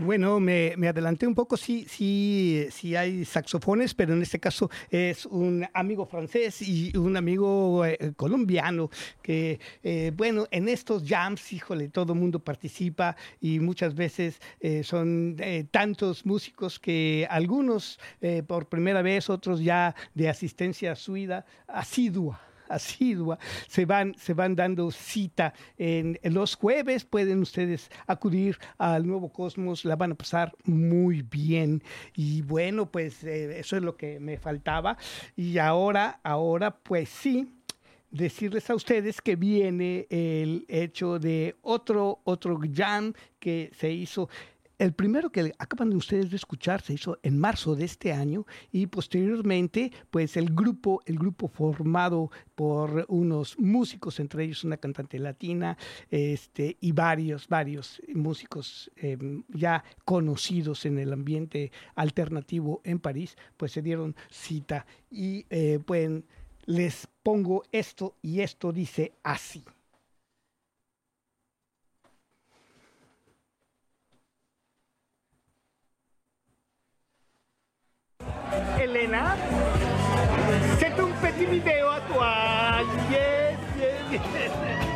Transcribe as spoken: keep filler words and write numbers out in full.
Bueno, me, me adelanté un poco, sí, sí, sí hay saxofones, pero en este caso es un amigo francés y un amigo eh, colombiano que, eh, bueno, en estos jams, híjole, todo el mundo participa y muchas veces eh, son eh, tantos músicos que algunos eh, por primera vez, otros ya de asistencia asidua, asidua asidua, se van, se van dando cita en, en los jueves, pueden ustedes acudir al Nuevo Cosmos, la van a pasar muy bien. Y bueno, pues eh, eso es lo que me faltaba. Y ahora, ahora, pues sí, decirles a ustedes que viene el hecho de otro, otro jam que se hizo. El primero que acaban de ustedes de escuchar se hizo en marzo de este año y posteriormente, pues el grupo, el grupo formado por unos músicos, entre ellos una cantante latina, este, y varios, varios músicos eh, ya conocidos en el ambiente alternativo en París, pues se dieron cita y eh, pues les pongo esto y esto dice así. Elena, c'est un petit vidéo à toi. Yes, yes, yes.